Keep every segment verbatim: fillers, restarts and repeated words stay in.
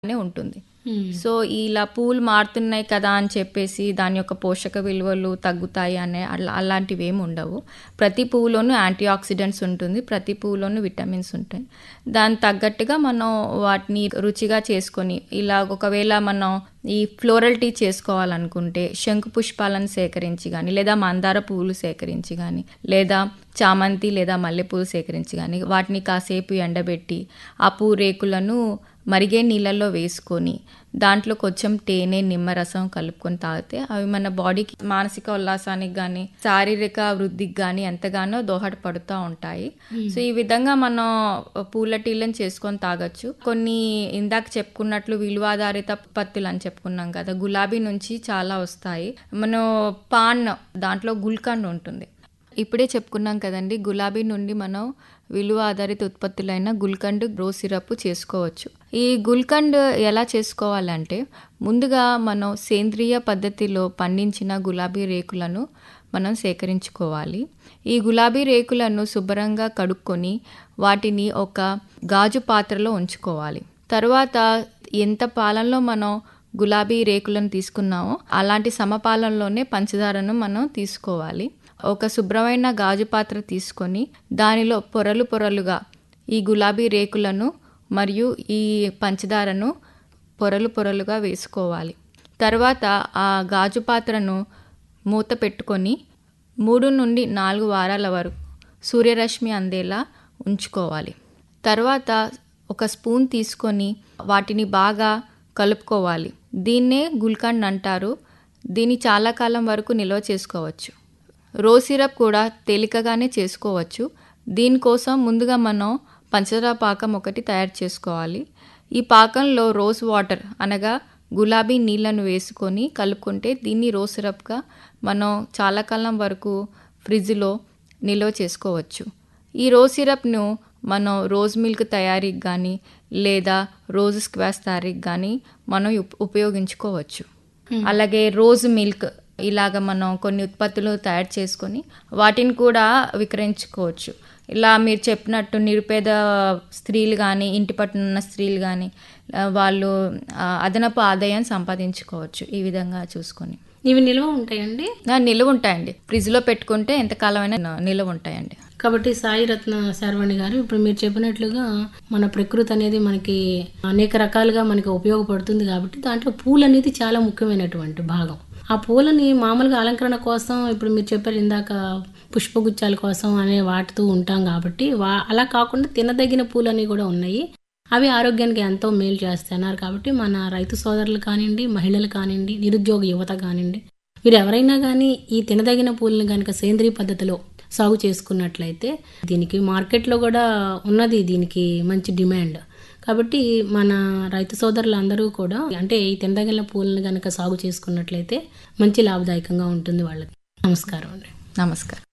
అనే ఉంటుంది. సో ఇలా పూలు మారుతున్నాయి కదా అని చెప్పేసి దాని యొక్క పోషక విలువలు తగ్గుతాయి అనే అలా అలాంటివి ఏమి ఉండవు. ప్రతి పువ్వులోనూ యాంటీ ఆక్సిడెంట్స్ ఉంటుంది, ప్రతి పువ్వులోనూ విటమిన్స్ ఉంటాయి. దాని తగ్గట్టుగా మనం వాటిని రుచిగా చేసుకొని ఇలా ఒకవేళ మనం ఈ ఫ్లోరల్ టీ చేసుకోవాలనుకుంటే శంకు పుష్పాలను సేకరించి కానీ లేదా మందార పువ్వులు సేకరించి కానీ లేదా చామంతి లేదా మల్లెపూలు సేకరించి కానీ వాటిని కాసేపు ఎండబెట్టి ఆ పువ్వు రేకులను మరిగే నీళ్ళల్లో వేసుకొని దాంట్లో కొంచెం తేనె నిమ్మరసం కలుపుకొని తాగితే అవి మన బాడీకి మానసిక ఉల్లాసానికి కానీ శారీరక వృద్ధికి కానీ ఎంతగానో దోహదపడుతూ ఉంటాయి. సో ఈ విధంగా మనం పూల టీలను చేసుకొని తాగొచ్చు. కొన్ని ఇందాక చెప్పుకున్నట్లు విలువాధారిత పత్తులు అని చెప్పుకున్నాం కదా, గులాబీ నుంచి చాలా వస్తాయి. మనం పాన్ దాంట్లో గుల్కండ్ ఉంటుంది. ఇప్పుడే చెప్పుకున్నాం కదండి, గులాబీ నుండి మనం విలువ ఆధారిత ఉత్పత్తులైన గుల్కండ్ రోజ్ సిరప్ చేసుకోవచ్చు. ఈ గుల్కండ్ ఎలా చేసుకోవాలంటే ముందుగా మనం సేంద్రియ పద్ధతిలో పండించిన గులాబీ రేకులను మనం సేకరించుకోవాలి. ఈ గులాబీ రేకులను శుభ్రంగా కడుక్కొని వాటిని ఒక గాజు పాత్రలో ఉంచుకోవాలి. తర్వాత ఎంత పాలనలో మనం గులాబీ రేకులను తీసుకున్నామో అలాంటి సమపాలనలోనే పంచదారను మనం తీసుకోవాలి. ఒక శుభ్రమైన గాజు పాత్ర తీసుకొని దానిలో పొరలు పొరలుగా ఈ గులాబీ రేకులను మరియు ఈ పంచదారను పొరలు పొరలుగా వేసుకోవాలి. తర్వాత ఆ గాజు పాత్రను మూత పెట్టుకొని మూడు నుండి నాలుగు వారాల వరకు సూర్యరశ్మి అందేలా ఉంచుకోవాలి. తర్వాత ఒక స్పూన్ తీసుకొని వాటిని బాగా కలుపుకోవాలి. దీన్నే గుల్కండ్ అంటారు. దీన్ని చాలా కాలం వరకు నిల్వ చేసుకోవచ్చు. రోజ్ సిరప్ కూడా తేలికగానే చేసుకోవచ్చు. దీనికోసం ముందుగా మనం పంచదార పాకం ఒకటి తయారు చేసుకోవాలి. ఈ పాకంలో రోజ్ వాటర్ అనగా గులాబీ నీళ్లను వేసుకొని కలుపుకుంటే దీన్ని రోజ్ సిరప్గా మనం చాలా కాలం వరకు ఫ్రిడ్జ్లో నిల్వ చేసుకోవచ్చు. ఈ రోజ్ సిరప్ను మనం రోజ్ మిల్క్ తయారీకి కానీ లేదా రోజ్ స్క్వాష్ తయారీకి కానీ మనం ఉపయోగించుకోవచ్చు. అలాగే రోజ్ మిల్క్ ఇలాగ మనం కొన్ని ఉత్పత్తులు తయారు చేసుకొని వాటిని కూడా విక్రయించుకోవచ్చు. ఇలా మీరు చెప్పినట్టు నిరుపేద స్త్రీలు కానీ ఇంటి పట్టున ఉన్న స్త్రీలు కానీ వాళ్ళు అదనపు ఆదాయం సంపాదించుకోవచ్చు ఈ విధంగా చూసుకొని. ఇవి నిల్వ ఉంటాయండి? నిల్వ ఉంటాయండి, ఫ్రిడ్జ్లో పెట్టుకుంటే ఎంతకాలమైనా నిల్వ ఉంటాయండి. కాబట్టి సాయి రత్న శర్వాణి గారు, ఇప్పుడు మీరు చెప్పినట్లుగా మన ప్రకృతి అనేది మనకి అనేక రకాలుగా మనకి ఉపయోగపడుతుంది కాబట్టి దాంట్లో పూలు అనేది చాలా ముఖ్యమైనటువంటి భాగం. ఆ పూలని మామూలుగా అలంకరణ కోసం ఇప్పుడు మీరు చెప్పారు ఇందాక పుష్పగుచ్చాల కోసం అనే వాడుతూ ఉంటాం కాబట్టి వా అలా కాకుండా తినదగిన పూలని కూడా ఉన్నాయి. అవి ఆరోగ్యానికి ఎంతో మేలు చేస్తున్నారు. కాబట్టి మన రైతు సోదరులు కానివ్వండి, మహిళలు కానివ్వండి, నిరుద్యోగ యువత కానివ్వండి, వీరు ఎవరైనా కానీ ఈ తినదగిన పూలను కనుక సేంద్రియ పద్ధతిలో సాగు చేసుకున్నట్లయితే దీనికి మార్కెట్లో కూడా ఉన్నది, దీనికి మంచి డిమాండ్. కాబట్టి మన రైతు సోదరులు అందరూ కూడా అంటే ఈ తినదగిన పూలను కనుక సాగు చేసుకున్నట్లయితే మంచి లాభదాయకంగా ఉంటుంది వాళ్ళకి. నమస్కారం అండి. నమస్కారం.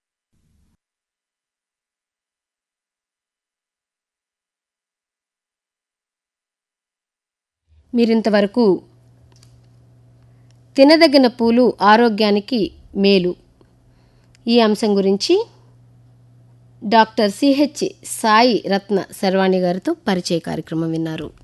మీరింతవరకు తినదగిన పూలు ఆరోగ్యానికి మేలు ఈ అంశం గురించి డాక్టర్ సిహెచ్ సాయి రత్న శర్వాణి గారితో పరిచయ కార్యక్రమం విన్నారు.